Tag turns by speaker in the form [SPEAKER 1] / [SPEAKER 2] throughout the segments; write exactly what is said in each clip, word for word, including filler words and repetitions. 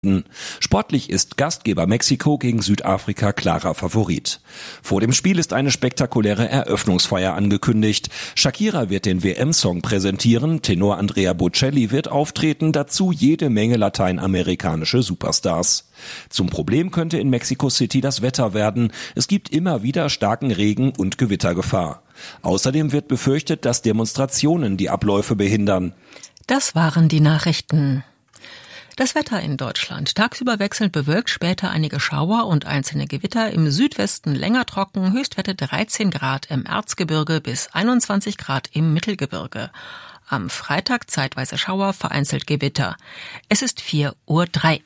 [SPEAKER 1] Sportlich ist Gastgeber Mexiko gegen Südafrika klarer Favorit. Vor dem Spiel ist eine spektakuläre Eröffnungsfeier angekündigt. Shakira wird den W M-Song präsentieren, Tenor Andrea Bocelli wird auftreten, dazu jede Menge lateinamerikanische Superstars. Zum Problem könnte in Mexico City das Wetter werden. Es gibt immer wieder starken Regen und Gewittergefahr. Außerdem wird befürchtet, dass Demonstrationen die Abläufe behindern.
[SPEAKER 2] Das waren die Nachrichten. Das Wetter in Deutschland. Tagsüber wechselnd bewölkt, später einige Schauer und einzelne Gewitter. Im Südwesten länger trocken, Höchstwerte dreizehn Grad im Erzgebirge bis einundzwanzig Grad im Mittelgebirge. Am Freitag zeitweise Schauer, vereinzelt Gewitter. Es ist vier Uhr drei.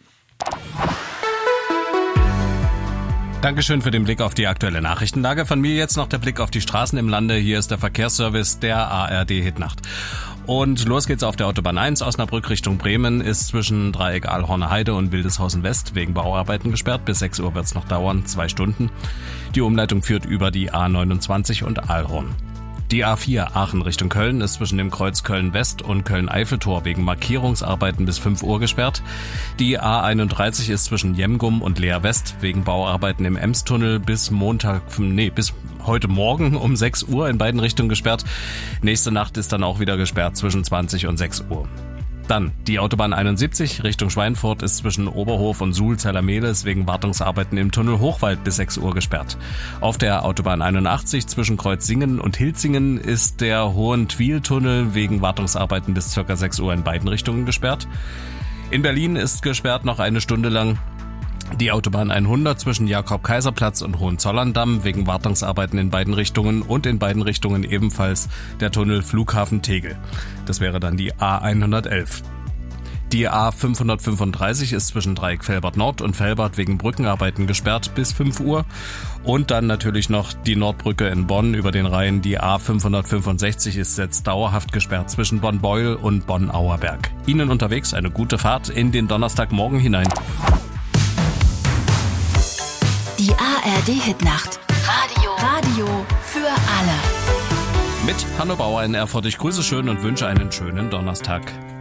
[SPEAKER 3] Dankeschön für den Blick auf die aktuelle Nachrichtenlage. Von mir jetzt noch der Blick auf die Straßen im Lande. Hier ist der Verkehrsservice der A R D Hitnacht. Und los geht's auf der Autobahn eins, Osnabrück Richtung Bremen, ist zwischen Dreieck Ahlhorner Heide und Wildeshausen West wegen Bauarbeiten gesperrt. Bis sechs Uhr wird's noch dauern, zwei Stunden. Die Umleitung führt über die A neunundzwanzig und Ahlhorn. Die A vier Aachen Richtung Köln ist zwischen dem Kreuz Köln-West und Köln-Eiffeltor wegen Markierungsarbeiten bis fünf Uhr gesperrt. Die A einunddreißig ist zwischen Jemgum und Leer-West wegen Bauarbeiten im Emstunnel bis Montag, nee, bis heute Morgen um sechs Uhr in beiden Richtungen gesperrt. Nächste Nacht ist dann auch wieder gesperrt zwischen zwanzig und sechs Uhr. Dann die Autobahn einundsiebzig Richtung Schweinfurt ist zwischen Oberhof und Suhl-Zellermehlis wegen Wartungsarbeiten im Tunnel Hochwald bis sechs Uhr gesperrt. Auf der Autobahn einundachtzig zwischen Kreuzsingen und Hilzingen ist der Hohentwiel-Tunnel wegen Wartungsarbeiten bis ca. sechs Uhr in beiden Richtungen gesperrt. In Berlin ist gesperrt noch eine Stunde lang die Autobahn hundert zwischen Jakob-Kaiser-Platz und Hohenzollern-Damm wegen Wartungsarbeiten in beiden Richtungen und in beiden Richtungen ebenfalls der Tunnel Flughafen Tegel. Das wäre dann die A hundertelf. Die A fünfhundertfünfunddreißig ist zwischen Dreieck Velbert Nord und Velbert wegen Brückenarbeiten gesperrt bis fünf Uhr. Und dann natürlich noch die Nordbrücke in Bonn über den Rhein. Die A fünfhundertfünfundsechzig ist jetzt dauerhaft gesperrt zwischen Bonn-Beuel und Bonn-Auerberg. Ihnen unterwegs eine gute Fahrt in den Donnerstagmorgen hinein.
[SPEAKER 4] Die A R D-Hitnacht. Radio. Radio für alle.
[SPEAKER 3] Mit Hanno Bauer in Erfurt. Ich grüße schön und wünsche einen schönen Donnerstag.